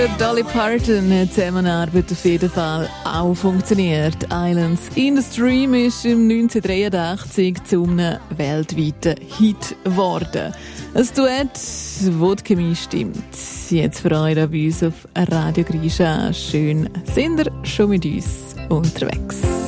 Dolly Parton hat Zusammenarbeit auf jeden Fall auch funktioniert. Islands in the Stream ist im 1983 zu einem weltweiten Hit geworden. Ein Duett, wo die Chemie stimmt. Jetzt für euch bei uns auf Radio Grisha. Schön, sind ihr schon mit uns unterwegs.